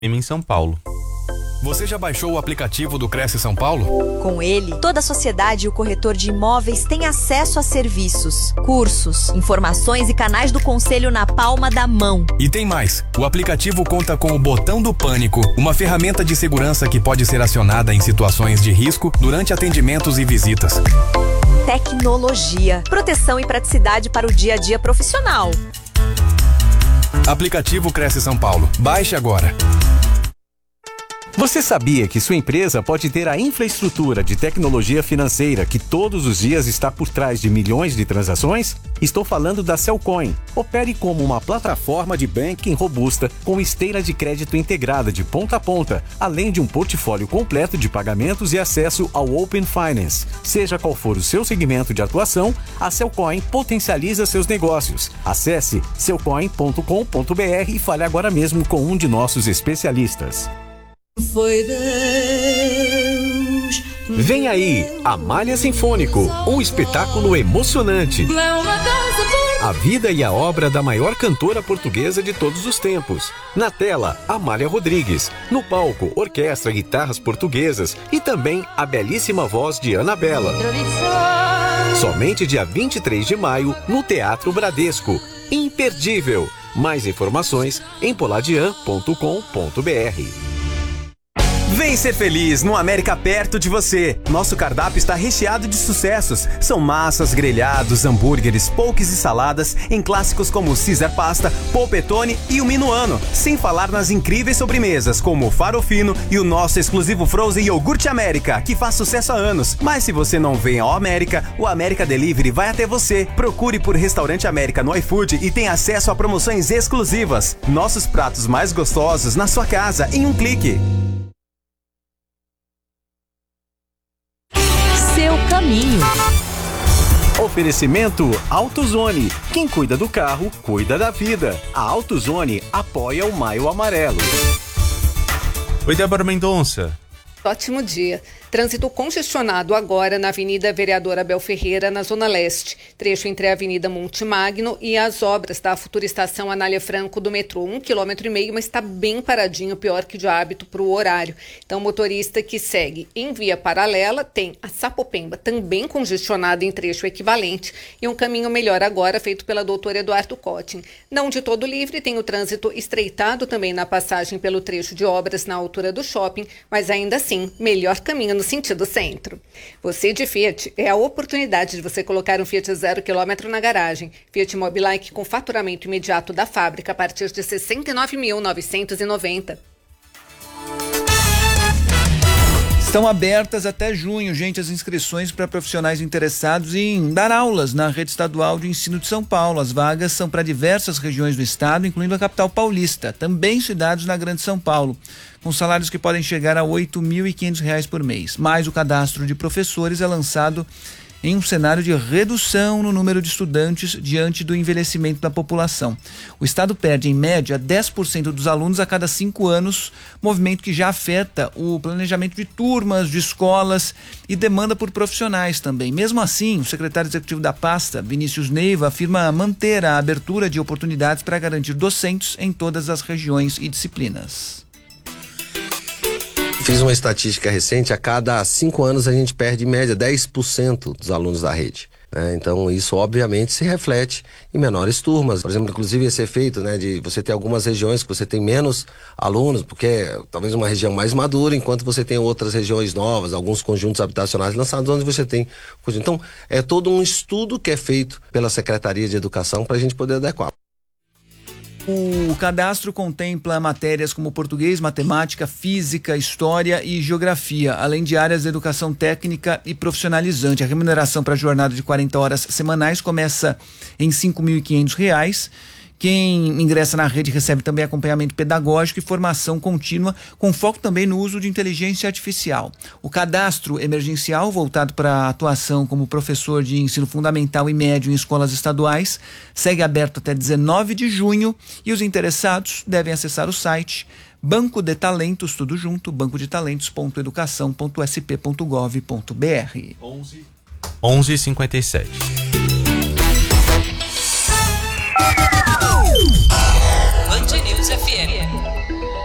em São Paulo. Você já baixou o aplicativo do Cresce São Paulo? Com ele, toda a sociedade e o corretor de imóveis têm acesso a serviços, cursos, informações e canais do conselho na palma da mão. E tem mais. O aplicativo conta com o botão do pânico, uma ferramenta de segurança que pode ser acionada em situações de risco durante atendimentos e visitas. Tecnologia, proteção e praticidade para o dia a dia profissional. Aplicativo Cresce São Paulo. Baixe agora. Você sabia que sua empresa pode ter a infraestrutura de tecnologia financeira que todos os dias está por trás de milhões de transações? Estou falando da Cellcoin. Opere como uma plataforma de banking robusta com esteira de crédito integrada de ponta a ponta, além de um portfólio completo de pagamentos e acesso ao Open Finance. Seja qual for o seu segmento de atuação, a Cellcoin potencializa seus negócios. Acesse cellcoin.com.br e fale agora mesmo com um de nossos especialistas. Foi Deus. Vem aí, Amália Sinfônico, um espetáculo emocionante. A vida e a obra da maior cantora portuguesa de todos os tempos. Na tela, Amália Rodrigues. No palco, orquestra, guitarras portuguesas e também a belíssima voz de Anabela. Somente dia 23 de maio, no Teatro Bradesco. Imperdível. Mais informações em poladian.com.br. Vem ser feliz no América perto de você. Nosso cardápio está recheado de sucessos. São massas, grelhados, hambúrgueres, poques e saladas em clássicos como Caesar Pasta, Polpettone e o Minuano. Sem falar nas incríveis sobremesas como o Farofino e o nosso exclusivo Frozen Iogurte América, que faz sucesso há anos. Mas se você não vem ao América, o América Delivery vai até você. Procure por Restaurante América no iFood e tenha acesso a promoções exclusivas. Nossos pratos mais gostosos na sua casa em um clique. Seu caminho. Oferecimento AutoZone. Quem cuida do carro, cuida da vida. A AutoZone apoia o Maio Amarelo. Oi, Débora Mendonça. Ótimo dia. Trânsito congestionado agora na Avenida Vereador Abel Ferreira, na Zona Leste. Trecho entre a Avenida Monte Magno e as obras da futura estação Anália Franco do metrô. 1,5 km, mas está bem paradinho, pior que de hábito para o horário. Então, motorista que segue em via paralela tem a Sapopemba também congestionada em trecho equivalente e um caminho melhor agora feito pela doutora Eduardo Cottin. Não de todo livre, tem o trânsito estreitado também na passagem pelo trecho de obras na altura do shopping, mas ainda assim, melhor caminho no sentido centro. Você de Fiat, é a oportunidade de você colocar um Fiat 0 km na garagem. Fiat Mobilike com faturamento imediato da fábrica a partir de R$ 69.990. Estão abertas até junho, gente, as inscrições para profissionais interessados em dar aulas na rede estadual de ensino de São Paulo. As vagas são para diversas regiões do estado, incluindo a capital paulista, também cidades na Grande São Paulo, com salários que podem chegar a R$ 8.500 por mês. Mas o cadastro de professores é lançado em um cenário de redução no número de estudantes diante do envelhecimento da população. O estado perde, em média, 10% dos alunos a cada 5 anos, movimento que já afeta o planejamento de turmas, de escolas e demanda por profissionais também. Mesmo assim, o secretário executivo da pasta, Vinícius Neiva, afirma manter a abertura de oportunidades para garantir docentes em todas as regiões e disciplinas. Fiz uma estatística recente, a cada 5 anos a gente perde em média 10% dos alunos da rede. Então isso obviamente se reflete em menores turmas. Por exemplo, inclusive esse efeito, de você ter algumas regiões que você tem menos alunos, porque é talvez uma região mais madura, enquanto você tem outras regiões novas, alguns conjuntos habitacionais lançados onde você tem... Então é todo um estudo que é feito pela Secretaria de Educação para a gente poder adequar. O cadastro contempla matérias como português, matemática, física, história e geografia, além de áreas de educação técnica e profissionalizante. A remuneração para a jornada de 40 horas semanais começa em R$ 5.500. Quem ingressa na rede recebe também acompanhamento pedagógico e formação contínua, com foco também no uso de inteligência artificial. O cadastro emergencial, voltado para a atuação como professor de ensino fundamental e médio em escolas estaduais, segue aberto até 19 de junho e os interessados devem acessar o site Banco de Talentos, tudo junto, bancodetalentos.educação.sp.gov.br. 11h57. Band News FM.